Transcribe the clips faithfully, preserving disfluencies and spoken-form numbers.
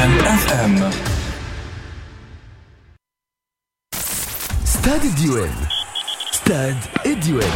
ديوان اف ام. استاد الديوان. استاد الديوان.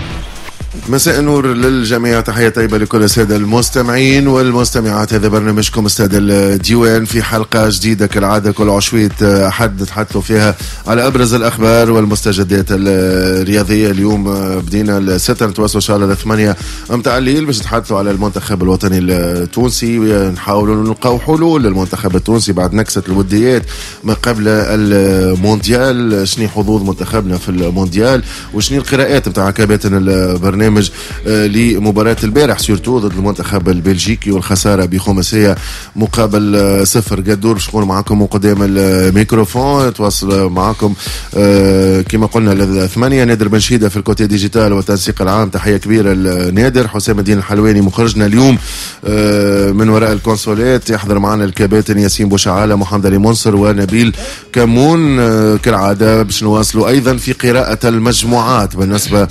مساء النور للجميع، تحية طيبة لكل السادة المستمعين والمستمعات. هذا برنامجكم استاد الديوان في حلقة جديدة كالعادة، كل عشوية أحد نتحدثوا فيها على أبرز الأخبار والمستجدات الرياضية. اليوم بدينا الستة نتواصلوا إن شاء الله لثمانية متاع الليل باش نتحدثوا على المنتخب الوطني التونسي، نحاولوا نلقاو حلول للمنتخب التونسي بعد نكسة الوديات ما قبل المونديال. شنو حظوظ منتخبنا في المونديال وشنو القراءات متاع كباتن البرنامج برنامج لمباراة البارح سورتو ضد المنتخب البلجيكي والخسارة بخماسية مقابل صفر. قدور باش نكون معكم قدام الميكروفون، تواصل معكم كما قلنا الثمانية. نادر بن شيدة في الكوتي ديجيتال والتنسيق العام، تحية كبيرة لنادر. حسام الدين الحلواني مخرجنا اليوم من وراء الكونسولات. يحضر معنا الكباتن ياسين بوشعالة، محمد علي منصر ونبيل كمون كالعادة باش نواصلوا أيضا في قراءة المجموعات. بالنسبة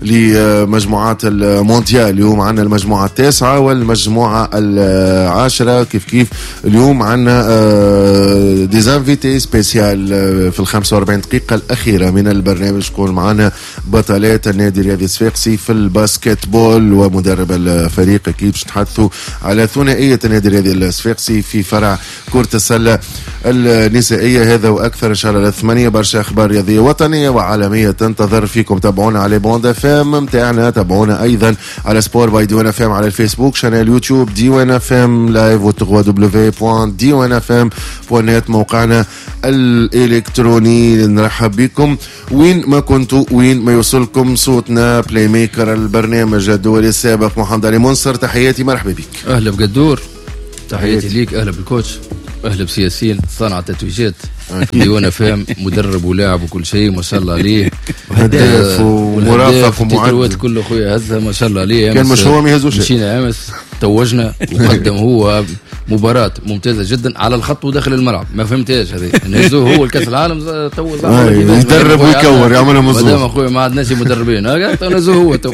لمجموعات المونديال اليوم عنا المجموعة التاسعة والمجموعة العاشرة. كيف كيف اليوم عنا ديزانفيتي سبيسيال في الخمسة وأربعين دقيقة الأخيرة من البرنامج. تكون معنا بطلات النادي الرياضي الصفاقسي في الباسكت بول ومدرب الفريق. أكيد باش نتحدثوا على ثنائية النادي الرياضي الصفاقسي في فرع كرة السلة النسائية. هذا وأكثر إن شاء الله للثمانية. برشا أخبار رياضية وطنية وعالمية تنتظر فيكم. تابعونا على بوندا فام متاعنا، تابعونا أيضا على سبور باي ديوان اف ام على الفيسبوك، شانل يوتيوب ديوان اف ام لايف و دبليو دبليو بوان ديوان اف ام بوان نت موقعنا الإلكتروني. نرحب بكم وين ما كنتوا، وين ما يوصلكم صوتنا. بلاي ميكر البرنامج الدولي السابق محمد علي منصر، تحياتي مرحبا بك. أهلا بقدور، تحياتي ليك. أهلا بالكوتش، أهلا بسياسين صانع التتويجات ديوان فهم، مدرب ولاعب وكل شيء ما شاء الله عليه، هداف ومرافق ومعد كله خويا هذا ما شاء الله عليه. كان مشروع ما يهزوش، مشينا امس توجنا وقدم هو مباراة ممتازة جدا على الخط وداخل الملعب. ما فهمتهاش هذه، نهزوه هو الكاس العالم تو يدرب ويكور يعملها مظبوط. مادام اخويا ما عندناش مدربين نهزوه هو تو.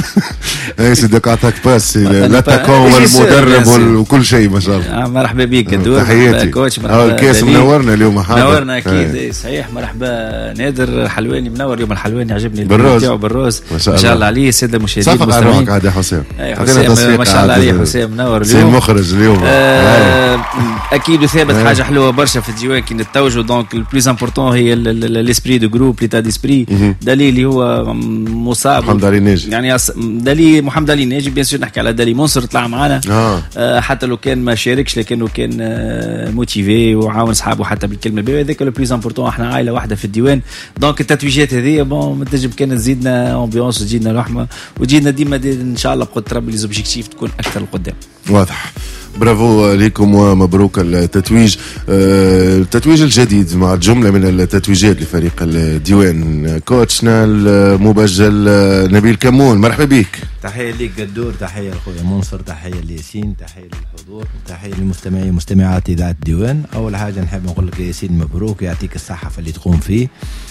اي سيدك عطاك باس لاتاكون والمدرب وكل شيء ما شاء الله. مرحبا بك دور تحياتي كوتش. مرحبا الكاس منورنا اليوم. منورنا اكيد صحيح. مرحبا نادر حلواني منور اليوم. الحلواني عجبني بالروز بالروز ما شاء الله عليه. الساده المشاهدين صفق على عاد حسام. حسام ما شاء الله عليه. حسام منور اليوم، سي مخرج اليوم. آه اكيد وثابت حاجه حلوه برشا في الديوان كي نتوجوا. دونك البلوز امبورطون هي ليسبري دو جروب، ليتا ديسبري. دالي اللي هو مصاب محمد علي ناجي، يعني دالي محمد علي ناجي. بيان سور نحكي على دالي منصر طلع معنا آه. آه حتى لو كان ما شاركش لكنه كان آه موتيفي وعاون اصحابه حتى بالكلمه الباهيه. هذاك لو بلوز امبورطون. احنا عائله واحده في الديوان. دونك التتويجات هذه بون تنجم كانت تزيدنا امبيونس، تزيدنا رحمه، وتجينا ديما دي ان شاء الله بقدر ربي ليزوبجيكتيف تكون اكثر لقدام. واضح. برافو لكم ومبروك التتويج. آه التتويج الجديد مع جملة من التتويجات لفريق الديوان. كوتشنا المبجل نبيل كمون، مرحبا بك. تحية ليك قدور، تحية لأخويا منصر، تحية لياسين، تحية للحضور، تحية للمستمعين ومستمعات إذاعة الديوان. أول حاجة نحب نقول لك ياسين مبروك، يعطيك الصحة في اللي تقوم فيه،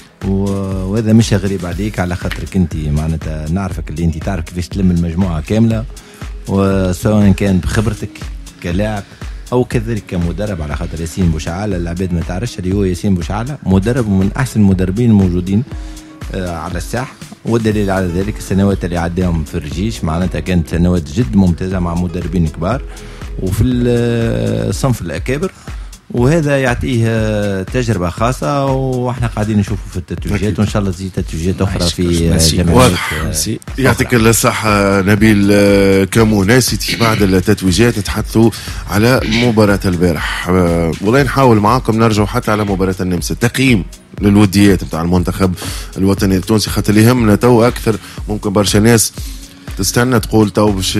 وهذا مش غريب عليك على خاطرك انت معناتها نعرفك اللي انت تعرف كيفاش تلم المجموعة كاملة، وسواء كان بخبرتك كلاعب او كذلك كمدرب. على خاطر ياسين بوشعالة العباد ما تعرفش اللي هو ياسين بوشعالة مدرب من احسن المدربين الموجودين آه على الساحة، والدليل على ذلك السنوات اللي عداهم في الرجيش معناتها كانت سنوات جد ممتازة مع مدربين كبار وفي الصنف الأكابر، وهذا يعطيه تجربة خاصة. واحنا قاعدين نشوفوا في التتويجات وان شاء الله تزيد تتويجات اخرى في جمعيات. يعطيك الصحة نبيل كمون. سيتي بعد التتويجات تحدثوا على مباراة البارح. والله نحاول معاكم نرجع حتى على مباراة النمسا، تقييم للوديات بتاع المنتخب الوطني التونسي، خاطر يهمنا تو اكثر. ممكن برشا ناس تستنى تقول تو باش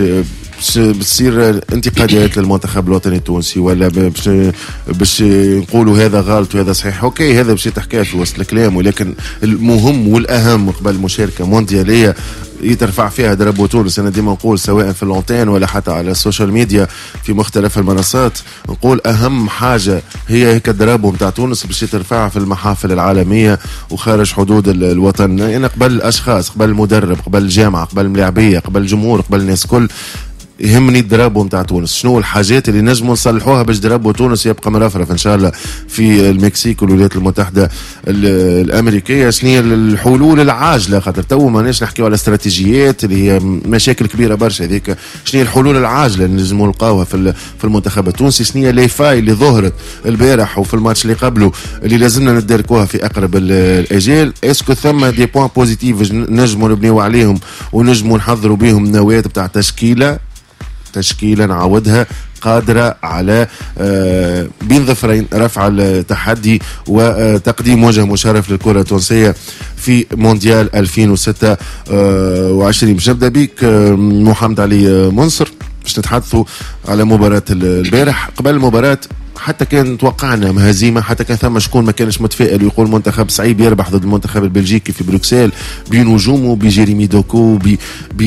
بتصير انتقادات للمنتخب الوطني التونسي، ولا باش باش نقولوا هذا غلط وهذا صحيح. اوكي هذا باش تحكيه في وسط الكلام، ولكن المهم والاهم قبل مشاركه موندياليه يترفع فيها درب تونس. انا ديما نقول سواء في اللونتين ولا حتى على السوشيال ميديا في مختلف المنصات، نقول اهم حاجه هي هيك الدرب نتاع تونس باش يترفع في المحافل العالميه وخارج حدود الوطن. يعني قبل الاشخاص، قبل المدرب، قبل الجامعه، قبل الملاعبيه، قبل الجمهور، قبل الناس كل يهمني الدرابو نتاع تونس، شنو الحاجات اللي نجموا نصلحوها باش درابو تونس يبقى مرفرف ان شاء الله في المكسيك والولايات المتحده الامريكيه. شنو هي الحلول العاجله، خاطر تو ماناش نحكيو على استراتيجيات اللي هي مشاكل كبيره برشا هذيك. شنو هي الحلول العاجله اللي نجموا نلقاوها في في المنتخب التونسي؟ شنو هي لي فاي اللي ظهرت البارح وفي الماتش اللي قبله اللي لازمنا ندركوها في اقرب الاجال؟ اسكو ثم دي بوين بوزيتيف نجموا نبنيو عليهم ونجموا نحضروا بهم نواة بتاع تشكيله تشكيله نعاودها قادرة على بين ظفرين رفع التحدي وتقديم وجه مشرف للكرة التونسية في مونديال ألفين وستة وعشرين. باش نبدا بيك محمد علي منصر باش نتحدثوا على مباراة البارح. قبل المباراة حتى كان توقعنا هزيمه، حتى كان ثم شكون ما كانش متفائل ويقول منتخب صعيب يربح ضد المنتخب البلجيكي في بروكسل بنجومه بجيريمي دوكو ب ب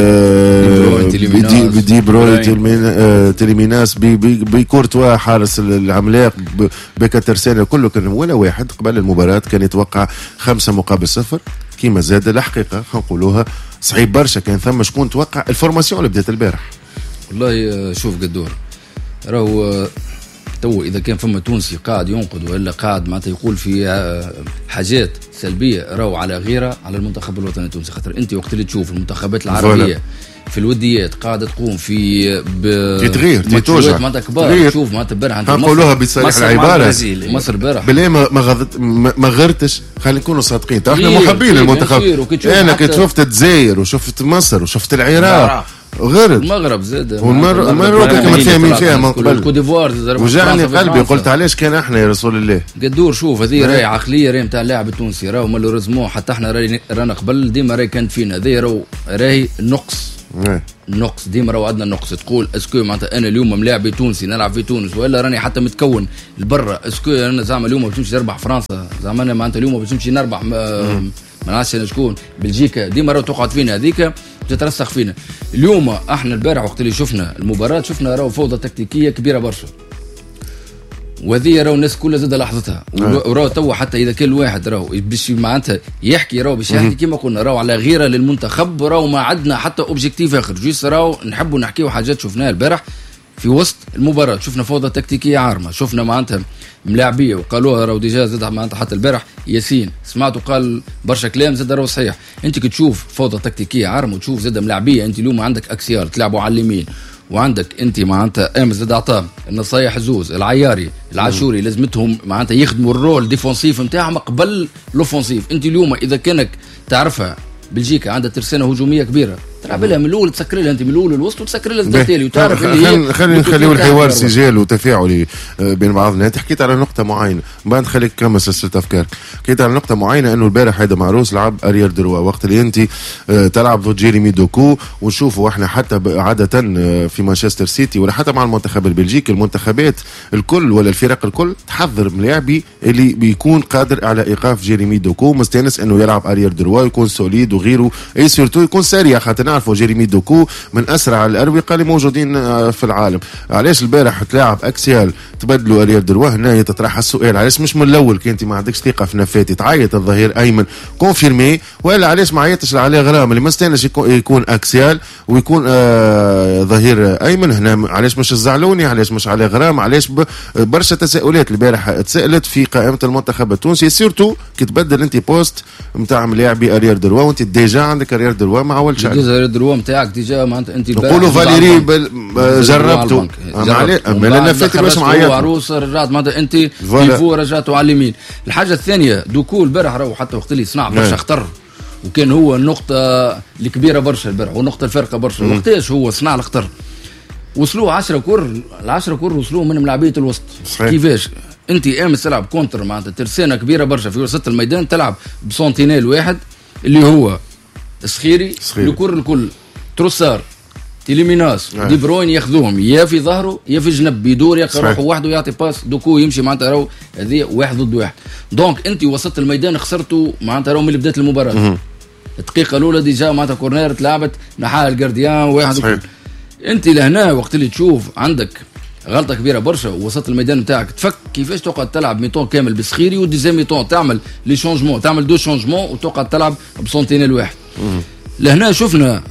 دي بروي تيليميناس بكورتوا حارس العملاق بكاترسانا، كله كان ولا واحد قبل المباراه كان يتوقع خمسة مقابل صفر. كيما زاد الحقيقه نقولوها صعيب برشا. كان ثم شكون توقع الفورماسيون اللي بدات البارح؟ والله شوف قدور راهو تو اذا كان فما تونسي قاعد ينقد ولا قاعد معناتها يقول في حاجات سلبيه راهو على غيره على المنتخب الوطني التونسي. خاطر انت وقت اللي تشوف المنتخبات العربيه في الوديات قاعده تقوم في في تغيير تتوجع معناتها كبار. تشوف معناتها البارح نقولوها بصريح العباره مصر البارح بالله ما ما, غضت ما غرتش. خلينا نكونوا صادقين، احنا محبين المنتخب. انا كنت شفت الجزائر وشفت مصر وشفت العراق غرد المغرب زاد المغرب كما فاهمين فيها من قبل كوت ديفوار وجعني قلبي. قلت علاش كان احنا يا رسول الله قدور. شوف هذه راهي عقليه راهي نتاع اللاعب التونسي، راهو مالوريزمون حتى احنا رانا قبل ديما راهي كانت فينا هذه راهو راهي النقص النقص ديما راهو عندنا نقص. تقول اسكو معناتها انا اليوم ملاعبي تونسي نلعب في تونس ولا راني حتى متكون لبرا، اسكو انا زعما اليوم باش نمشي نربح فرنسا، زعما انا معناتها اليوم باش نمشي نربح ما نعرفش انا شكون بلجيكا، ديما راهو تقعد فينا هذيك تترسخ فينا. اليوم احنا البارح وقت اللي شفنا المباراه شفنا راهو فوضى تكتيكيه كبيره برشا، وهذه راهو الناس كلها زاد لاحظتها. وراهو توا حتى اذا كان الواحد راهو باش معناتها يحكي راهو باش يحكي كيما قلنا راهو على غيره للمنتخب، راهو ما عندنا حتى اوبجيكتيف اخر. جيس راهو نحبوا نحكيو حاجات شفناها البارح في وسط المباراه. شفنا فوضى تكتيكيه عارمه، شفنا معناتها ملاعبيه وقالوها راهو ديجا زاد معناتها حتى البارح ياسين سمعته قال برشا كلام زاد راهو صحيح. انت كي تشوف فوضى تكتيكيه عارمه وتشوف زاد ملاعبيه، انت اليوم عندك اكسيار تلعبوا على اليمين وعندك انت معناتها امس زاد عطام النصايح زوز العياري العاشوري لازمتهم معناتها يخدموا الرول ديفونسيف نتاعهم قبل لوفونسيف. انت اليوم اذا كانك تعرفها بلجيكا عندها ترسانه هجوميه كبيره تلعب لها من الاول، تسكر لها انت من الاول للوسط وتسكر لها التالي وتعرف اللي هي خلينا نخليو الحوار سجال وتفاعلي بين بعضنا. انت حكيت على نقطه معينه بعد خليك كمل سلسله افكار. حكيت على نقطه معينه انه البارح هيدا معروس لعب اريير دروا وقت اللي انت تلعب ضد جيريمي دوكو، ونشوفوا احنا حتى عاده في مانشستر سيتي ولا حتى مع المنتخب البلجيكي المنتخبات الكل ولا الفرق الكل تحضر ملاعبي اللي بيكون قادر على ايقاف جيريمي دوكو، مستانس انه يلعب اريير دروا يكون سوليد وغيره، اي سورتو يكون سريع. خاطر نعرفوا جيريمي دوكو من اسرع الاروقه اللي موجودين في العالم. علاش البارح تلاعب اكسيال تبدلوا اريير دروا؟ هنا تطرح السؤال علاش مش من الاول كنت ما عندكش ثقه في نفاتي تعيط الظهير ايمن كونفيرمي، ولا علاش ما عيطش عليه غرام اللي ما استناش يكون اكسيال ويكون آه ظهير ايمن؟ هنا علاش مش الزعلوني؟ علاش مش عليه غرام؟ علاش برشا تساؤلات البارح تسالت في قائمه المنتخب التونسي، سيرتو كي تبدل انت بوست نتاع ملاعبي اريير دروا وانت ديجا عندك اريير دروا ما عولش عليه. اريير دروا نتاعك ديجا معناتها انت نقولوا فاليري جربته عليه اما نفاتي باش معيط عروس رجعت معناتها انت ديفو رجعته على اليمين. الحاجه الثانيه دوكو البارح راهو حتى وقت اللي صنع برشا خطر وكان هو النقطه الكبيره برشا البارح ونقطه الفارقه برشا. وقتاش هو صنع الخطر وصلوا عشرة كور العشرة كور وصلوا من ملاعبيه الوسط. كيفاش انت امس تلعب كونتر معناتها ترسانه كبيره برشا في وسط الميدان، تلعب بسونتينيل واحد اللي هو سخيري الكور الكل تروسار تيليميناس دي بروين ياخذوهم يا في ظهره يا في جنب بيدور يلقى روحه وحده ويعطي باس. دوكو يمشي معناتها راهو هذه واحد ضد واحد. دونك انت وسط الميدان خسرتوا معناتها راهو من بدايه المباراه. الدقيقه الاولى ديجا معناتها كورنير تلعبت نحاها الجارديان واحد. انت لهنا وقت اللي تشوف عندك غلطه كبيره برشا وسط الميدان نتاعك تفك كيفاش تقعد تلعب ميطون كامل بسخيري وديزيام ميطون تعمل لي شونجمون تعمل دو شونجمون وتقعد تلعب بسونتينيل واحد. لهنا شفنا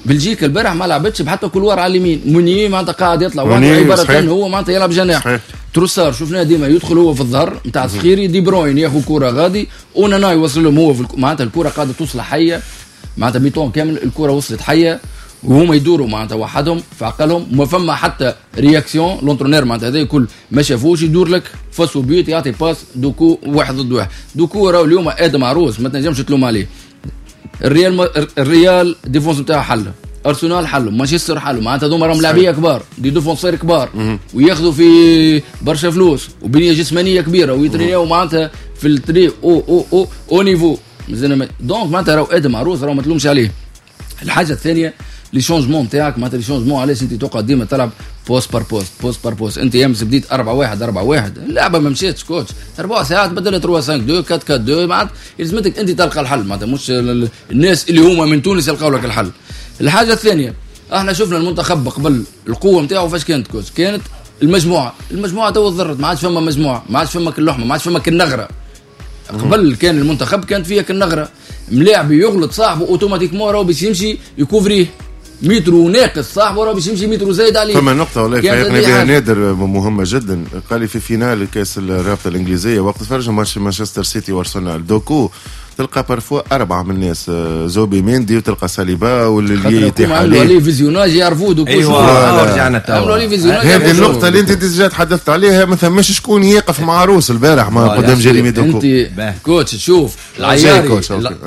بلجيكا البارح ما لعبتش بحتى كولوار على اليمين، موني معناتها قاعد يطلع موني عباره هو معناتها يلعب جناح. تروسار شفناه ديما يدخل هو في الظهر نتاع صخيري، دي بروين ياخذ كره غادي ونانا يوصل لهم هو في الك... معناتها الكره قاعده توصل حيه، معناتها ميتون كامل الكره وصلت حيه وهما يدوروا معناتها وحدهم في عقلهم، وما فما حتى رياكسيون. لونترونير معناتها هذا الكل ما شافوش، يدور لك فاسو بيوت يعطي باس دوكو واحد ضد واحد. دوكو راهو اليوم ادم عروس ما تنجمش تلوم عليه. الريال م... الريال ديفونس نتاعو حل، ارسنال حلو، مانشستر حلو، معناتها هذوما راهم لاعبيه كبار، دي ديفونسير كبار وياخذوا في برشا فلوس وبنيه جسمانيه كبيره ويترينيو معناتها في التري او او او او نيفو مازال. دونك معناتها راهو ادم عروس راهو ما تلومش عليه. الحاجه الثانيه لي شونجمون نتاعك، معناتها لي شونجمون علاش انت تقعد ديما تلعب بوست بار بوست بوست بار بوست. انت امس بديت أربعة واحد أربعة واحد، اللعبه ما مشيتش كوتش، أربع ساعات بدلت ثلاثة خمسة اثنين أربعة أربعة اثنين، معناتها لازمتك انت تلقى الحل، معناتها مش الناس اللي هما من تونس يلقاو لك الحل. الحاجه الثانيه احنا شفنا المنتخب قبل القوه نتاعو فاش كانت كوتش، كانت المجموعه المجموعه تو تضرت، ما عادش فما مجموعه، ما عادش فما كاللحمه، ما عادش فما كالنغره. قبل كان المنتخب كانت فيها كالنغره، ملاعب يغلط صاحبه اوتوماتيكمون راهو باش يمشي يكوفريه مترو ناقص صاحبه راهو باش يمشي مترو زايد عليه. فما نقطه والله فايقني بها نادر مهمه جدا، قال لي في فينال كاس الرابطه الانجليزيه وقت فرج ماتش مانشستر سيتي وارسنال، دوكو تلقى بارفوا أربعة من الناس، زوبي ميندي وتلقى ساليبا واللي يتيح عليه عليه فيزيوناج يعرفوا دوكو. ايوه رجعنا تو هذه النقطة اللي انت ديجا تحدثت عليها، ما ثماش شكون يقف مع عروس البارح ما قدام جيريمي دوكو. انت كوتش شوف العياري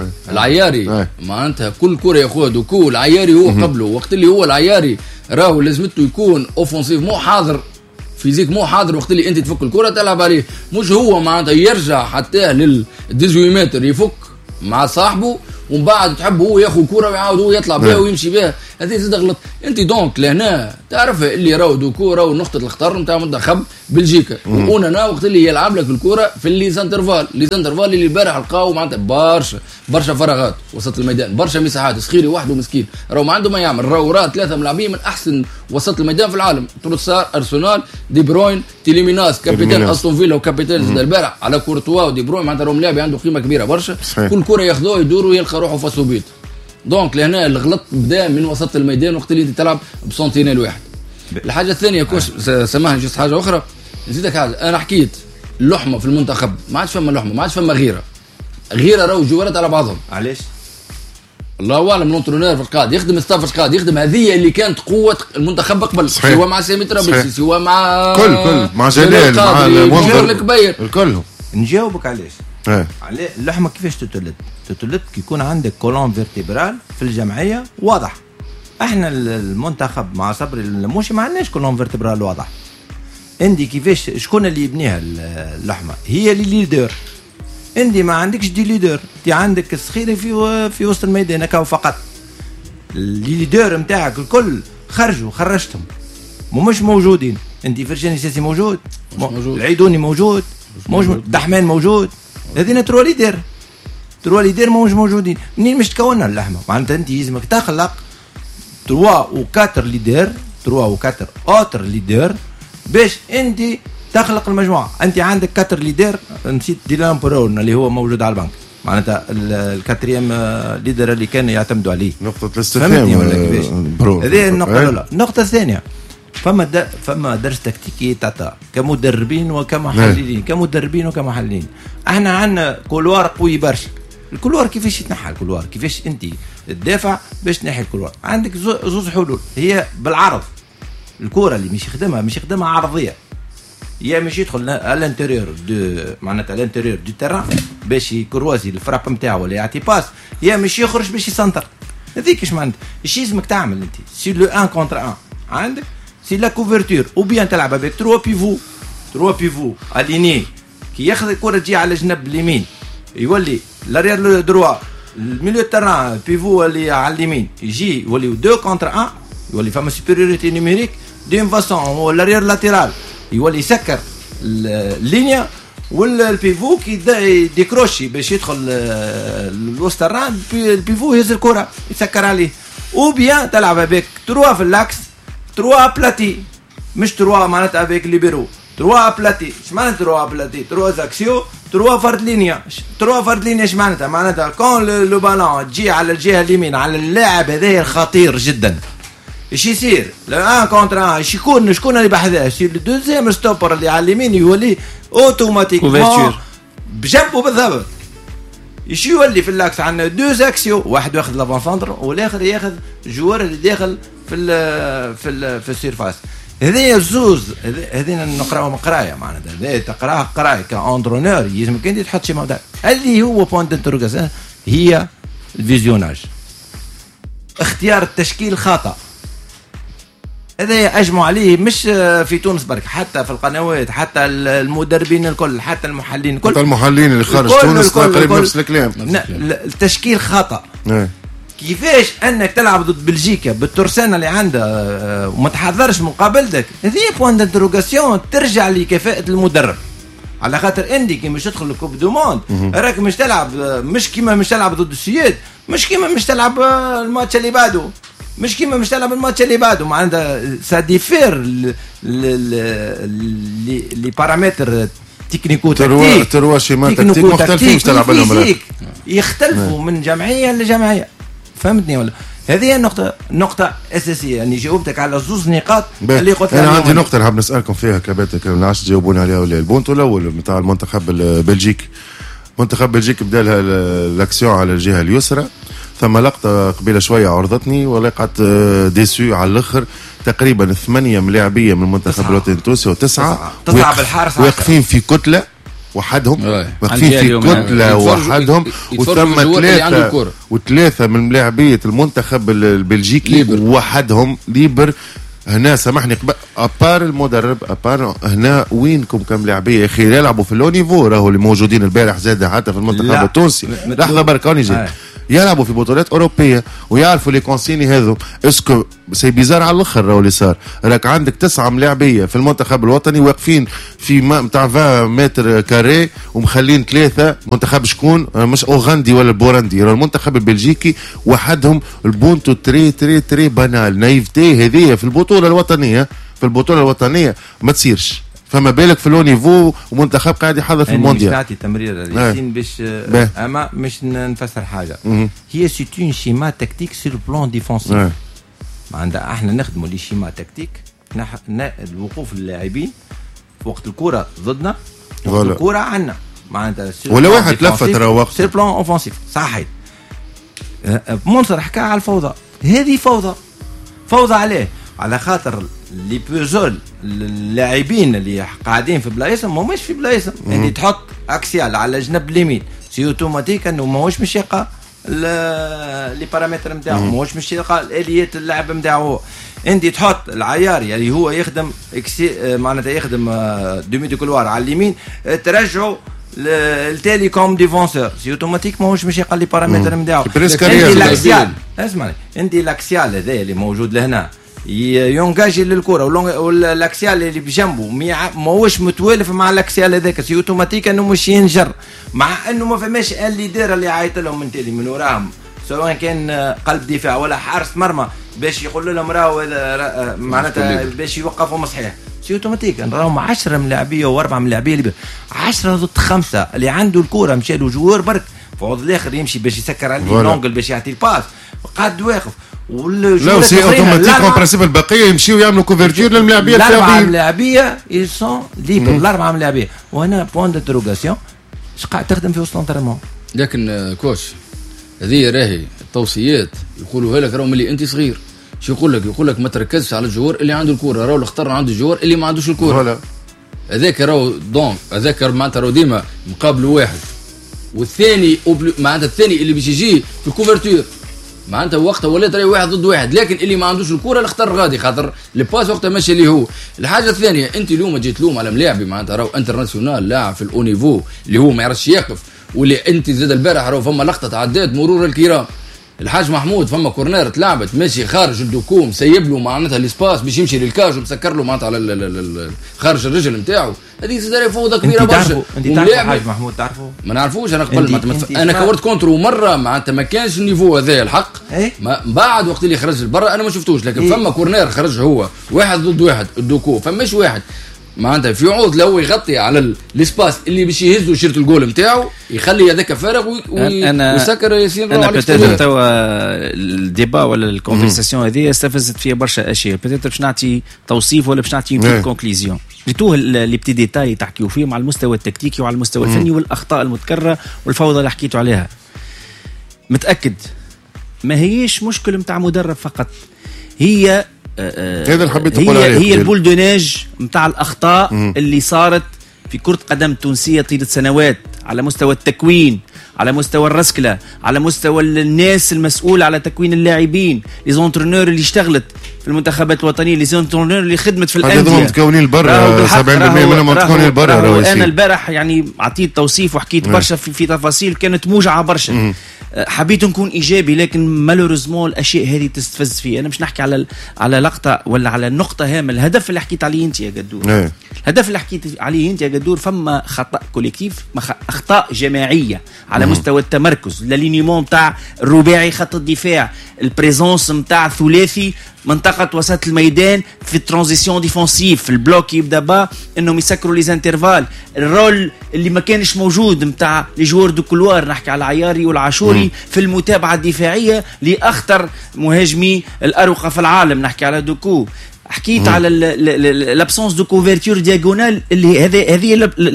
العياري معناتها كل كرة ياخذها دوكو، العياري هو قبله وقت اللي هو العياري راهو لازمته يكون اوفنسيف مو حاضر فيزيك مو حاضر، وقت اللي انت تفك الكره تلعب عليه، مش هو معناتها يرجع حتى لل متر يفك مع صاحبه ومن بعد تحب هو ياخذ كره ويعاود هو يطلع بها ويمشي بها. هذه زاد غلط. انت دونك لهنا تعرف اللي راهو دوكو راهو نقطه الخطر نتاع منتخب بلجيكا، وانا وقت اللي يلعب لك الكره في اللي سانترفال لي سانترفال اللي البارح لقاو معناتها برشا برشا فراغات وسط الميدان، برشا مساحات، سخيري وحده مسكين راهو ما عنده ما يعمل، راهو راه ثلاثه ملاعبين من احسن وسط الميدان في العالم، تروسار ارسنال دي بروين تيليميناس كابيتان استون فيلا وكابيتان زاد البارح على كورتوا ودي بروين، معناتها راهو ملاعب عنده قيمه كبيره برشا، كل كره ياخذوه يدوروا يلقى روحه فاسو بيت. دونك لهنا الغلط بدا من وسط الميدان وقت اللي انت تلعب بسنتينيل واحد. الحاجه الثانيه كوش سامحني جست حاجه اخرى نزيدك حاجه، انا حكيت اللحمه في المنتخب ما عادش فما لحمه، ما عادش فما غيره غيره راهو جوارات على بعضهم. علاش؟ الله اعلم. لونترونير في القاعد يخدم ستاف في القاعد يخدم، هذه اللي كانت قوه المنتخب قبل، سواء مع سامي ترابلسي سواء مع كل كل مع جلال مع المنظر الكبير الكلهم. نجاوبك علاش؟ على اللحمه كيفاش تتولد؟ تتولد كي يكون عندك كولون فيرتيبرال في الجمعيه واضح. احنا المنتخب مع صبري الموشي ما عندناش كولون فيرتيبرال واضح. عندي كيفاش شكون اللي يبنيها اللحمه؟ هي اللي ليدر. عندي ما عندكش دي ليدر، انت عندك الصخيري في في وسط الميدان هكا فقط. الليدر نتاعك الكل خرجوا خرجتهم مش موجودين. انت فرجاني سياسي موجود، موجود. العيدوني موجود، موجود دحمان موجود، هذين تروا ليدر تروا ليدر مش موجودين. منين مش تكونها اللحمه؟ معناتها انت لازمك تخلق تروا وكاتر ليدر، تروا وكاتر اوتر ليدر باش انت تخلق المجموعه. انت عندك كاتر ليدر، نسيت ديلان برون اللي هو موجود على البنك، معناتها الكاتريام ليدر اللي كانوا يعتمدوا عليه. نقطه الاستفهام برون هذه النقطه الاولى. النقطه الثانيه فما در... فما درس تكتيكي تاتا كمدربين وكمحللين، كمدربين وكمحللين. احنا عندنا كولوار قوي برشا. الكولوار كيفاش يتنحى الكولوار؟ كيفاش انت تدافع باش تنحي الكولوار؟ عندك زوز حلول، هي بالعرض. الكره اللي مش يخدمها مش يخدمها عرضيه، يا مش يدخل الانتيريور دو معناتها الانتيريور دو تيران باش يكروزي الفراب نتاعو ولا يعطي باس، يا مش يخرج باش يسنتر. هذيك اش معناتها اش لازمك تعمل انت سي لو واحد كونتر واحد. عندك سي لا كوفرتور او بيان تلعب افيك ثلاثة بيفو ثلاثة بيفو اليني، كي ياخذ الكره تجي على جنب اليمين يولي لاريير دروا، الميليو تيران بيفو اللي على اليمين يجي يولي دو كونتر واحد، يولي فما سوبيريوريتي نيميريك دين فاسون، هو لاريير لاتيرال يولي يسكر اللينيا والبيفو كي ديكروشي باش يدخل الوسط الران، البيفو يهز الكره يسكر عليه. او بيان تلعب افيك ثلاثة في اللاكس، ثلاثة بلاتي مش ثلاثة معناتها افيك ليبيرو، تروا بلاتي. اش معناتها تروا بلاتي؟ تروا زاكسيو تروا فرد لينيا. تروا فرد لينيا اش معناتها؟ معناتها كون لو بالون تجي على الجهه اليمين على اللاعب هذا خطير جدا، ايش يصير؟ ان كونتر ان شكون شكون اللي بحذاه؟ سي الدوزيام ستوبر اللي على اليمين يولي اوتوماتيكمون بجنبه بالضبط. ايش يولي في اللاكس عندنا دو زاكسيو، واحد ياخذ لافون سنتر والاخر ياخذ جوار اللي داخل في ال في ال في السيرفاس. هذه زوز هذينا نقراوهم قرايه معناتها هذا تقراه قرايه كاندرونور يلزمك انت تحط شي موضوع اللي هو بوينت انتروغاسيون هي الفيزيوناج. اختيار التشكيل خطأ هذا اجمع عليه مش في تونس برك، حتى في القنوات، حتى المدربين الكل، حتى المحللين الكل، حتى المحللين اللي خارج تونس تقريبا نفس الكلام. التشكيل خطأ. كيفاش انك تلعب ضد بلجيكا بالترسانه اللي عندها وما تحضرش مقابلتك؟ هذه بوان انتروغاسيون ترجع لكفاءه المدرب، على خاطر انت كي مش تدخل الكوب دو موند راك مش تلعب مش كيما مش تلعب ضد السويد، مش كيما مش تلعب الماتش اللي بعده، مش كيما مش تلعب الماتش اللي بعده. معناتها سا ديفير لي بارامتر تكنيكو تكتيك تروا شيما تكتيك مختلفين مش تلعب لهم، يختلفوا من جمعيه لجمعيه. فهمتني ولا؟ هذه النقطة نقطة أساسية. يعني جاوبتك على زوز نقاط اللي قلت أنا عندي نقطة نحب نسألكم فيها كباتك ما نعرفش تجاوبوني عليها ولا. البونت الأول نتاع المنتخب البلجيكي، منتخب بلجيكا بدا لها الاكسيون على الجهة اليسرى، ثم لقطة قبيلة شوية عرضتني ولقت ديسو على الآخر. تقريبا ثمانية ملاعبية من المنتخب الوطني التونسي وتسعة تسعة بالحارس واقفين في كتلة وحدهم، واقفين في كتلة وحدهم، وثم ثلاثة وثلاثة من ملاعبية المنتخب البلجيكي وحدهم ليبر. هنا سامحني ابار المدرب ابار هنا وينكم كم لاعبيه يا اخي يلعبوا في اللو نيفو راهو اللي موجودين البارح زاد حتى في المنتخب التونسي. لحظه بركاني جي يلعبوا في بطولات اوروبيه ويعرفوا لي كونسيني هذو. اسكو سي بيزار على الاخر راهو اللي صار. راك عندك تسعه ملاعبيه في المنتخب الوطني واقفين في نتاع عشرين متر كاري ومخلين ثلاثه منتخب شكون مش اوغندي ولا البورندي، راه المنتخب البلجيكي وحدهم. البونتو تري تري تري بانال نايفتي هذه في البطوله الوطنيه، في البطوله الوطنيه ما تصيرش. فما بالك في لو نيفو ومنتخب قاعد يحضر في المونديال. نعطي تمرير ياسين باش اما مش نفسر حاجه. هي سي اون شيما تكتيك سير بلان ديفونسيف. عندنا احنا نخدموا لي شيما تكتيك الوقوف اللاعبين وقت الكره ضدنا وقت الكره عندنا معناتها ولا واحد لفه ترى وقت سير بلان اوفنسيف. صحيح منصر حكى على الفوضى، هذه فوضى. فوضى عليه على خاطر لي بوزول اللاعبين اللي قاعدين في بلايصهم ماهوش في بلايصهم. يعني تحط اكسيال على جنب اليمين سي اوتوماتيك انه ماهوش مش يلقى لي بارامتر نتاعو، ماهوش مش يلقى الاليات اللعب نتاعو. انت تحط العياري اللي هو يخدم اكسي معناتها يخدم دومي دو كولوار على اليمين ترجعوا التالي كوم ديفونسور سي اوتوماتيك ماهوش مش يلقى لي بارامتر نتاعو. انت الاكسيال اسمعني انت الاكسيال هذا اللي موجود لهنا يونجاجي للكره والاكسيال اللي بجنبه ماهوش متوالف مع الاكسيال هذاك سي اوتوماتيك انه مش ينجر، مع انه ما فماش اللي دار اللي عيط لهم من تالي من وراهم سواء كان قلب دفاع ولا حارس مرمى باش يقول لهم راهو معناتها باش يوقفوا صحيح. سي اوتوماتيك راهم عشرة ملاعبيه واربعه ملاعبيه اللي عشرة ضد خمسه اللي عنده الكره مشى له جوار برك فوض الاخر يمشي باش يسكر عليه لونجل باش يعطي الباس قاعد واقف. لا سي اوتوماتيك اون برانسيب البقيه يمشيو يعملوا كوفرتير للملاعبيه الفاضيين. الاربعه ملاعبيه يسون ليبر الاربعه ملاعبيه. وهنا بوان دانتروغاسيون اش قاعد تخدم في وسط الانترينمون. لكن كوش هذه راهي التوصيات يقولوها لك راهو ملي انت صغير شو يقول لك؟ يقول لك ما تركزش على الجوار اللي عنده الكره، راهو اختار عنده الجوار اللي ما عندوش الكره. هذاك راهو دونك هذاك معناتها راهو ديما مقابل واحد والثاني معناتها الثاني اللي باش يجي في الكوفرتير معناتها وقتها ولات راهي واحد ضد واحد، لكن اللي ما عندوش الكره اللي اختار غادي خاطر الباس وقتها ماشي اللي هو. الحاجه الثانيه انت اليوم جيت تلوم على ملاعبي معناتها راهو انترناسيونال لاعب في الاو نيفو اللي هو ما يعرفش يقف، واللي انت زاد البارح راهو فما لقطه عدات مرور الكرام الحاج محمود فما كورنير تلعبت ماشي خارج الدوكو مسيب له معناتها الاسباس باش يمشي للكاج ومسكر له معناتها على خارج الرجل نتاعو. هذه زاد فوضى كبيره برشا. انت تعرف الحاج محمود تعرفه؟ ما نعرفوش انا قبل متف... انا كورت كونترو مره معناتها ما كانش النيفو هذا الحق ايه؟ ما بعد وقت اللي خرج لبرا انا ما شفتوش، لكن ايه؟ فما كورنير خرج هو واحد ضد واحد الدوكو فماش واحد معناتها في عوض لو يغطي على الاسباس اللي باش يهزوا شيرة الجول نتاعو يخلي هذاك فارغ ويسكر ياسين. انا بتاتر توا الديبا ولا الكونفرساسيون هذه استفزت فيها برشا اشياء، بتاتر باش نعطي توصيف ولا باش نعطي يمكن كونكليزيون جيتوه لي بتي ديتاي تحكيو فيهم على المستوى التكتيكي وعلى المستوى الفني والاخطاء المتكرره والفوضى اللي حكيتوا عليها. متاكد ما هيش مشكله نتاع مدرب فقط، هي هذا اللي حبيت تقول عليه، هي البول دو نيج نتاع الاخطاء مم. اللي صارت في كرة قدم تونسية طيلة سنوات على مستوى التكوين، على مستوى الرسكلة، على مستوى الناس المسؤول على تكوين اللاعبين، لي زونترونور اللي اشتغلت في المنتخبات الوطنية، لي زونترونور اللي خدمت في الأندية. هذوما متكونين برا، سبعين بالمئة منهم متكونين برا. أنا البارح يعني عطيت توصيف وحكيت برشا في, في تفاصيل كانت موجعة برشا. مم. حبيت نكون ايجابي لكن مالوريزمون الاشياء هذه تستفز فيه. انا مش نحكي على على لقطه ولا على النقطه هامه، الهدف اللي حكيت عليه انت يا قدور، ايه. الهدف اللي حكيت عليه انت يا قدور فما خطا كوليكتيف، اخطاء جماعيه على مم. مستوى التمركز، الالينيمون تاع الرباعي خط الدفاع، البريزونس نتاع الثلاثي منطقه وسط الميدان في الترانزيسيون ديفونسيف، في البلوك يبدا با انهم يسكروا لي زانترفال، الرول اللي ما كانش موجود نتاع لي جوار دو كولوار، نحكي على العياري والعاشوري مم. في المتابعه الدفاعيه لاخطر مهاجمي الاروقه في العالم، نحكي على دوكو. حكيت مم. على لابسونس دو كوفرتور دياغونال اللي هذه هذه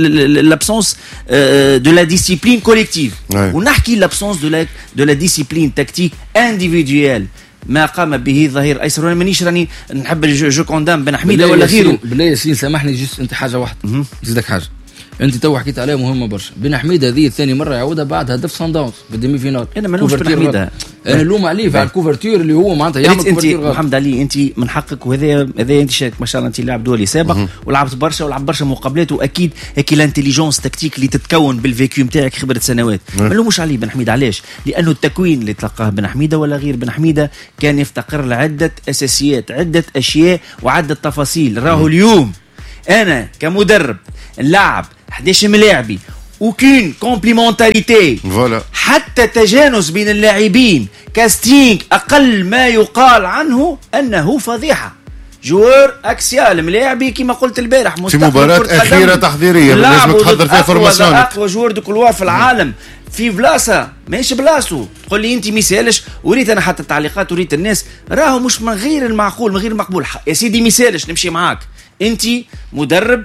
لابسونس دو لا ديسيبلين كوليكتيف، ونحكي لابسونس دو لا دو لا ديسيبلين تكتيك انديفيدويال ما قام به ظهير ايسر. وانا مانيش راني نحب جو كوندام بن حميده ولا غيره. بالله ياسين سامحني جست انت حاجه واحده نزيدك حاجه انت تو حكيت عليها مهمه برشا. بن حميده هذه الثاني مره يعودها بعد هدف صن داونز في الديمي فينال. انا ما نلومش بن حميده، انا نلوم عليه على الكوفرتور اللي هو معناتها يعمل كوفرتور غلط. محمد علي انت من حقك، وهذا هذا انت شاك ما شاء الله انت لاعب دولي سابق ولعبت برشا ولعب برشا مقابلات، واكيد هيك الانتيليجونس تكتيك اللي تتكون بالفيكيو نتاعك خبره سنوات. ما نلومش عليه بن حميده، علاش؟ لانه التكوين اللي تلقاه بن حميده ولا غير بن حميده كان يفتقر لعده اساسيات، عده اشياء وعده تفاصيل. راهو اليوم انا كمدرب نلعب احد عشر ملاعبي وكين كومبليمونتاريتي، حتى تجانس بين اللاعبين، كاستينج اقل ما يقال عنه انه فضيحه. جوار اكسيال ملاعبي كما قلت البارح في مباراه اخيره تحضيريه لازم تحضر فيها فورماسيون، اقوى جوار دو كولوار في العالم في بلاصه ماشي بلاصتو. تقول لي انت ميسالش، وريت انا حتى التعليقات وريت الناس راهو مش من غير المعقول من غير المقبول. يا سيدي ميسالش نمشي معاك، انت مدرب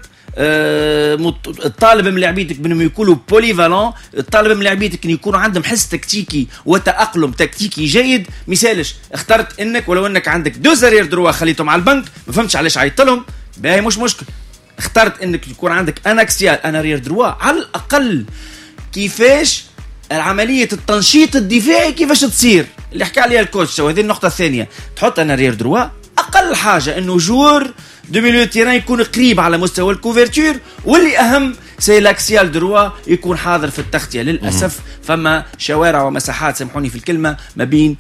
أه الطالب من لعبيتك بانهم يكونوا بوليفالون، الطالب من لعبيتك ان يكونوا عندهم حس تكتيكي وتأقلم تكتيكي جيد. مثالش اخترت انك ولو انك عندك دو زرير دروا خليتهم على البنك، ما فهمتش علاش عيطت لهم، باهي مش مشكل. اخترت انك يكون عندك ان اكسيال انا رير دروا، على الاقل كيفاش عمليه التنشيط الدفاعي كيفاش تصير اللي حكى عليها الكوتش. وهذه النقطه الثانيه، تحط انا رير دروا اقل حاجه انه جور دو ميليو تيران يكون قريب على مستوى الكوفرتور، واللي اهم سي لاكسيال دروا يكون حاضر في التغطيه. للاسف فما شوارع ومساحات، سامحوني في الكلمه، ما بين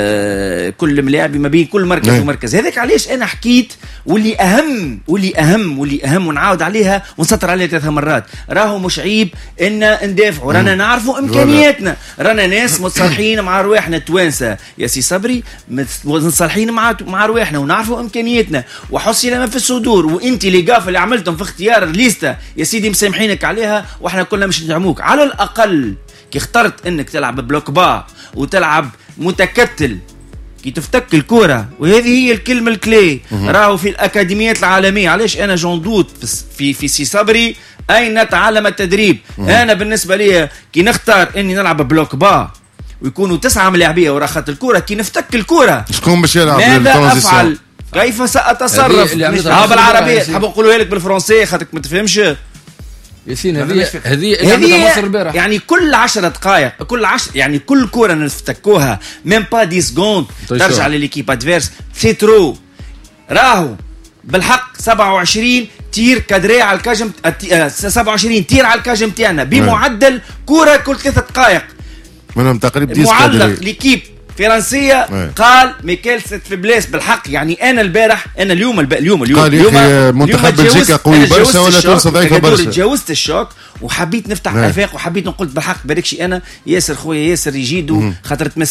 آه كل ملاعب، ما بين كل مركز نعم. ومركز. هذاك علاش انا حكيت واللي اهم واللي اهم واللي اهم ونعاود عليها ونسطر عليها ثلاث مرات، راهو مش عيب ان ندافعوا، رانا نعرفوا امكانياتنا، رانا ناس متصالحين مع رواحنا توانسه يا سي صبري، متصالحين مع مع رواحنا ونعرفوا امكانياتنا وحصل ما في الصدور. وانت لي قاف اللي عملتم في اختيار الليسته يا سيدي مسامحينك عليها، واحنا كلنا مش ندعموك. على الاقل كي اخترت انك تلعب بلوك با وتلعب متكتل كي تفتك الكرة، وهذه هي الكلمة الكلي. راهو في الأكاديميات العالمية، علاش أنا جندوت في في سي صبري أين تعلم التدريب. أنا بالنسبة لي كي نختار إني نلعب بلوك با ويكونوا تسعة ملاعبية ورا خط الكرة، كي نفتك الكرة شكون باش يلعب؟ ماذا أفعل؟ كيف سأتصرف؟ ها بالعربية تحب نقولها لك بالفرنسية خاطرك ما تفهمش ياسين. هذه هذه هذه مصر البارح يعني كل عشرة دقائق، كل عشر يعني كل كرة نفتكوها ميم با دي سكوند ترجع لليكيب ادفيرس، سي ترو. راهو بالحق سبعة وعشرين تير كادري على الكاجم، سبعة وعشرين تير على الكاجم تاعنا بمعدل كرة كل ثلاث دقائق منهم تقريبا ديس معلق ليكيب فرنسيه مي. قال ميكيل سيت فيبليس بالحق. يعني انا البارح انا اليوم الب... اليوم اليوم قال اليوم منتخب بلجيكا قوي برشا ولا تونس ضعيفه برشا. تجاوزت الشوك وحبيت نفتح افاق وحبيت نقول بالحق باركشي انا ياسر خويا ياسر يجيدوا خاطر تمسيت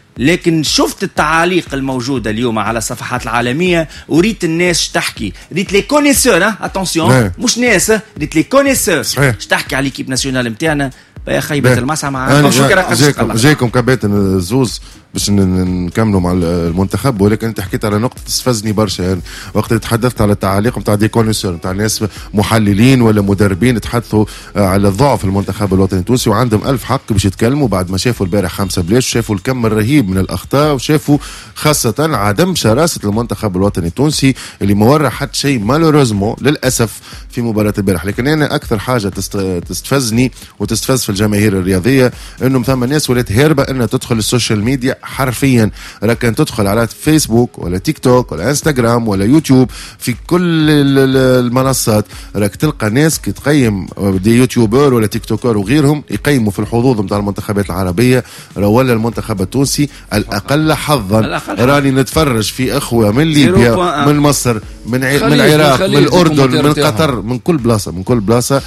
لكن شفت التعاليق الموجودة اليوم على الصفحات العالمية وريت الناس تحكي، ريت لي كونيسور اتونسيون مش ناس، ريت لي كونيسور تحكي على ليكيب ناسيونال نتاعنا يا خيبة المسعى مع جايكم جايكم كابتن زوز باش نكملوا مع المنتخب، ولكن انت حكيت على نقطه تستفزني برشا يعني وقت تحدثت على التعاليق نتاع دي كونيسور نتاع ناس محللين ولا مدربين تحدثوا على ضعف المنتخب الوطني التونسي، وعندهم ألف حق باش يتكلموا بعد ما شافوا البارح خمسة بلاش، شافوا الكم الرهيب من الاخطاء، وشافوا خاصه عدم شراسه المنتخب الوطني التونسي اللي ما ورى حتى شيء مالوريزمون للاسف في مباراه البارح. لكن انا اكثر حاجه تستفزني وتستفز في الجماهير الرياضيه انه ثم ناس ولات هاربه انها تدخل السوشيال ميديا حرفيا، راك تدخل على فيسبوك ولا تيك توك ولا انستغرام ولا يوتيوب في كل المنصات راك تلقى ناس كي تقيم دي يوتيوبر ولا تيك توكر وغيرهم يقيموا في الحظوظ نتاع المنتخبات العربيه ولا المنتخب التونسي الاقل حظا. راني نتفرج في اخوه من ليبيا من مصر من ع... من العراق من الاردن من قطر من كل بلاصه من كل بلاصه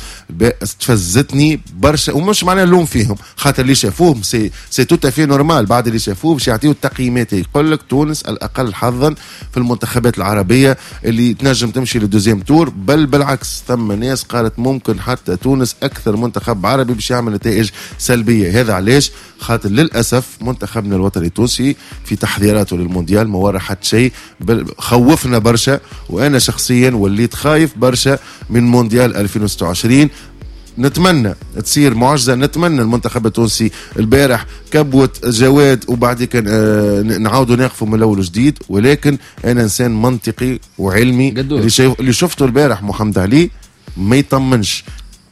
استفزتني برشا، ومش معناه اللوم فيهم خاطر اللي شافوهم سي سي تو تافي نورمال، بعد اللي شافوه باش يعطيو التقييمات يقول لك تونس الاقل حظا في المنتخبات العربيه اللي تنجم تمشي للدوزيام تور، بل بالعكس ثم ناس قالت ممكن حتى تونس اكثر منتخب عربي باش يعمل نتائج سلبيه. هذا علاش؟ خاطر للاسف منتخبنا الوطني التونسي في تحضيراته للمونديال ما ورا حتى شيء، خوفنا برشا، وانا شخصيا وليت خايف برشا من مونديال ألفين وستة وعشرين. نتمنى تصير معجزة، نتمنى المنتخب التونسي البارح كبوت جواد وبعد كان آه نعاودوا نقفوا من الاول وجديد، ولكن انا انسان منطقي وعلمي اللي, شايف اللي شفته البارح محمد علي ما يطمنش،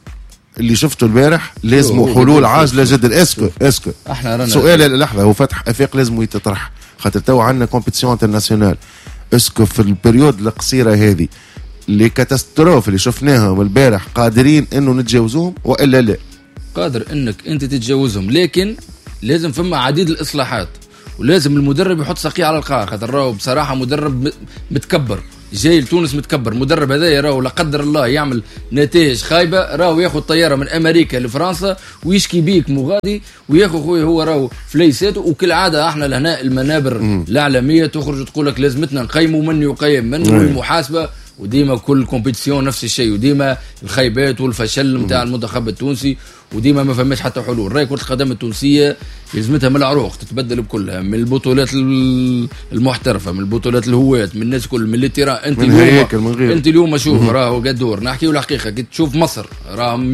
اللي شفته البارح لازم حلول عاجله جدا. اسكو اسكو سؤال لحظه، هو فتح افاق لازم يتطرح خاطر تو عندنا كومبيتيسيون انترناسيونال. اسكو في البريود القصيره هذه اللي كاتاستروف اللي شفناهم البارح قادرين انه نتجاوزوهم والا لا؟ قادر انك انت تتجاوزهم، لكن لازم فما عديد الاصلاحات، ولازم المدرب يحط ساقيه على القاع، خاطر راهو بصراحه مدرب متكبر جاي لتونس متكبر. مدرب هذا راهو لا قدر الله يعمل نتائج خايبه، راهو ياخذ طياره من امريكا لفرنسا ويشكي بيك مغادي وياخذ خويا هو راهو فليساته. وكالعاده احنا لهنا المنابر م. الاعلاميه تخرج تقول لك لازمتنا نقيموا من يقيم من والمحاسبه، وديما كل كومبيتيسيون نفس الشيء، وديما الخيبات والفشل نتاع المنتخب التونسي، وديما ما فماش حتى حلول. راي كرة القدم التونسية يلزمتها من العروق تتبدل بكلها، من البطولات المحترفة، من البطولات الهواة، من الناس كل من التيران. انت من اليوم من انت اليوم شوف راهو قدور نحكيو الحقيقة، كي تشوف مصر راه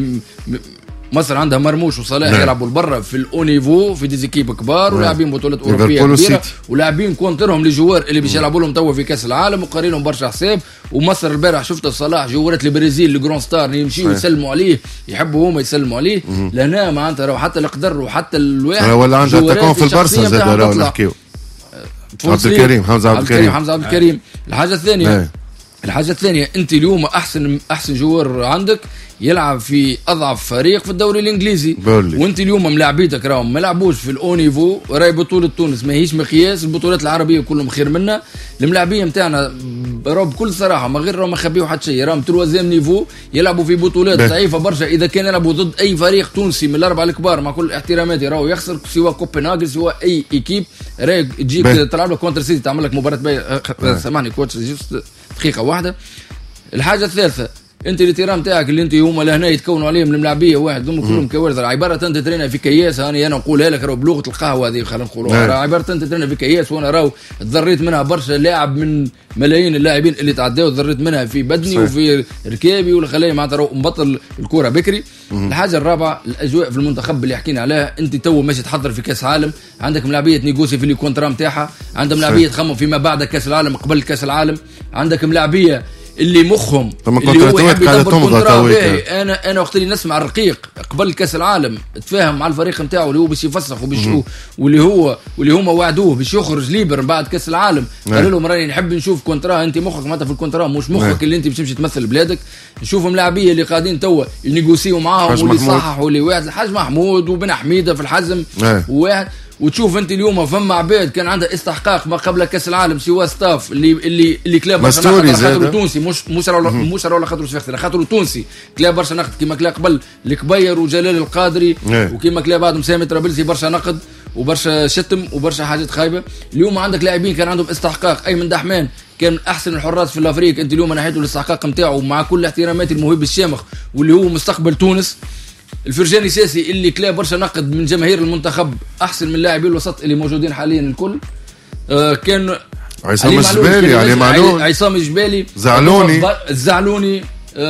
مصر عندها مرموش وصلاح نعم. يلعبوا لبرا في الاونيفو في ديزيكيب كبار نعم. ولاعبين بطولات اوروبيه كبيره، ولاعبين كونترهم لجوار اللي باش يلعبوا لهم توا في كاس العالم وقارينهم برشا حساب. ومصر البارح شفت صلاح جوارات البرازيل الجرون ستار يمشيوا يسلموا عليه، يحبوا هما يسلموا عليه. لهنا معناتها راهو حتى القدر وحتى الواحد ولا عندها تكون في البرصه زاد راهو نحكيو عبد الكريم حمزه عبد الكريم حمزه عبد الكريم. الحاجه الثانيه الحاجه الثانيه انت اليوم احسن احسن جوار عندك يلعب في اضعف فريق في الدوري الانجليزي، وانت اليوم ملاعبيتك راهم ما لعبوش في الاونيفو. راهي بطوله تونس ماهيش مقياس، البطولات العربيه كلهم خير منا. الملاعبيه نتاعنا راهو بكل صراحه ما غير راهم ما خبيو حتى شيء، راهم تروازيام نيفو يلعبوا في بطولات ضعيفه برشا. اذا كان يلعبوا ضد اي فريق تونسي من الاربعه الكبار مع كل احتراماتي راهو يخسر، سواء كوبنهاجن سواء اي ايكيب. راهي تجيك تلعب لك كونتر سيتي تعمل لك مباراه باهيه. سامحني كوتش جوست دقيقه واحده. الحاجه الثالثه انت التيران تاعك اللي انت هما لهنا يتكونوا عليهم الملاعبيه واحد هم كلهم كوارث. عباره انت ترينا في كياس، انا انا نقولها لك راهو بلغه القهوه هذه خلينا نقولوها. راه عباره انت ترينا في كياس، وانا راهو تضريت منها برشا لاعب من ملايين اللاعبين اللي تعداو، تضريت منها في بدني صحيح. وفي ركابي ولا خلاني معناتها راهو مبطل الكره بكري. مم. الحاجه الرابعه الاجواء في المنتخب اللي حكينا عليها. انت تو ماشي تحضر في كاس العالم، عندك ملاعبيه نيغوسي في الكونترا نتاعها، عندها ملاعبيه تخمم فيما بعد كاس العالم قبل كاس العالم، عندك ملاعبيه اللي مخهم اللي هو يحب يدبر كونترا. انا انا وقت اللي نسمع الرقيق قبل كاس العالم تفاهم مع الفريق نتاعو اللي هو باش يفسخ وباش واللي هو واللي هما وعدوه باش يخرج ليبر بعد كاس العالم. قال لهم راني نحب نشوف كونترا، انت مخك معناتها في الكونترا مش مخك اللي انت باش تمشي تمثل بلادك. نشوفهم لاعبيه اللي قاعدين توا ينيغوسيو معاهم واللي صححوا واللي واحد الحاج محمود وبن حميده في الحزم وواحد. وتشوف انت اليوم فما عباد كان عندها استحقاق ما قبل كاس العالم سوا ستاف اللي اللي اللي كلاب برشا خاطر تونسي مش مش راه مش راه خاطر سفيختي خاطر تونسي كلاب برشا نقد كيما كلا قبل الكبير وجلال القادري وكيما كلا بعد مسامي طرابلسي برشا نقد وبرشا شتم وبرشا حاجات خايبه. اليوم عندك لاعبين كان عندهم استحقاق، ايمن دحمان كان من احسن الحراس في الافريق، انت اليوم نحيته الاستحقاق نتاعو مع كل احتراماتي الموهب الشامخ واللي هو مستقبل تونس. الفرجاني ساسي اللي كلا برشا نقد من جماهير المنتخب، احسن من اللاعبين الوسط اللي موجودين حاليا الكل. آه كان عصام الجبالي، علي معلول، عصام الجبالي، زعلوني الزعلوني،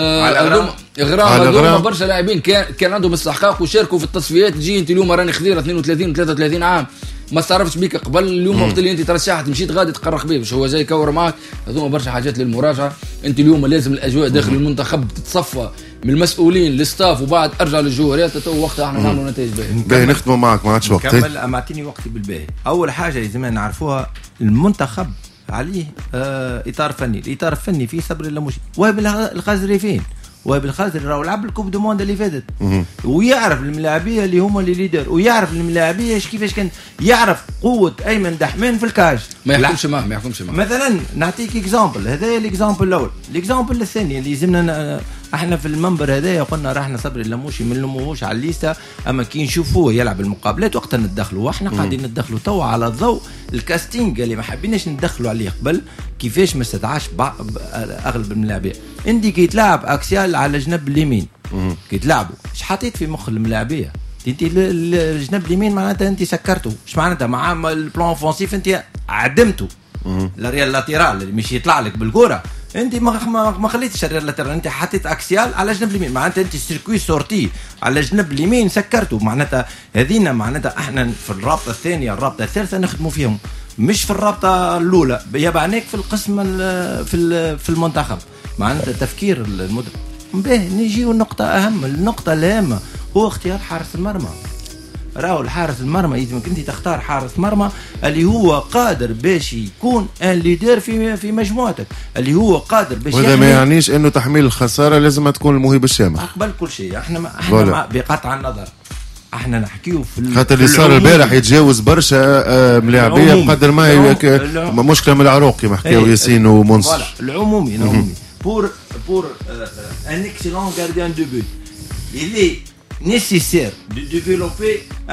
آه غرام، هذوما برشا لاعبين كان كان عندهم استحقاق وشاركوا في التصفيات. تجي انت اليوم راني خضيره اثنين وثلاثين ثلاثة وثلاثين عام ما استعرفتش بيك قبل، اليوم وقت اللي انت ترشحت مشيت غادي تقرق بيه باش هو جاي يكور معك. هذوما برشا حاجات للمراجعه. انت اليوم لازم الاجواء داخل المنتخب تتصفى من المسؤولين للستاف وبعد ارجع للجوهريات، تو وقتها احنا نعملوا نتائج باهيه. باهي نختموا معك ما عادش وقت. كمل، اما اعطيني وقتي بالباهي. اول حاجه لازم نعرفوها، المنتخب عليه آه اطار فني، الاطار الفني فيه صبر اللموشي. وهب الخزري فين؟ وهب الخزري راهو لعب الكوب دو موند اللي فاتت، ويعرف الملاعبيه اللي هما اللي ليدر، ويعرف الملاعبيه كيفاش كان، يعرف قوه ايمن دحمان في الكاج. ما يحكمش معاه ما يحكمش معاه. مثلا نعطيك اكزامبل، هذا الاكزامبل الاول. الاكزامبل الثاني اللي لازمنا احنا في المنبر هذايا قلنا راحنا صبري اللموشي ما نلموهوش على الليسته، اما كي نشوفوه يلعب المقابلات وقتها ندخلوا، واحنا قاعدين ندخلوا توا على الضوء الكاستينج اللي ما حبيناش ندخلوا عليه قبل، كيفاش ما استدعاش اغلب الملاعبيه. عندي كي تلعب اكسيال على الجنب اليمين، كي تلعبوا اش حطيت في مخ الملاعبيه؟ انت الجنب اليمين معناتها انت سكرته، اش معناتها مع البلان اوفونسيف انت عدمته. الريال لاتيرال اللي مش يطلع لك بالكره انت ما ما, ما خليتش الريال لاتيرال، انت حطيت اكسيال على الجنب اليمين، معناتها انت السيركوي سورتي على الجنب اليمين سكرته. معناتها هذينا معناتها احنا في الرابطه الثانيه الرابطه الثالثه نخدموا فيهم، مش في الرابطه الاولى. يبعناك في القسم في في المنتخب معناتها تفكير المدرب. باهي نجيو النقطه اهم، النقطه الهامه هو اختيار حارس المرمى. راهو الحارس المرمى لازمك انت تختار حارس مرمى اللي هو قادر باش يكون ان ليدر في في مجموعتك، اللي هو قادر باش. وهذا ما يعنيش انه تحميل الخساره لازم تكون الموهبه الشامخ قبل كل شيء. احنا ما احنا بقطع النظر احنا نحكيو في خاطر اللي صار البارح يتجاوز برشا ملاعبيه بقدر ما مشكله من العروق كما حكاو ياسين ومنصر. العمومي العمومي بور بور ان اكسيلون غارديان دو بوت il est nécessaire de développer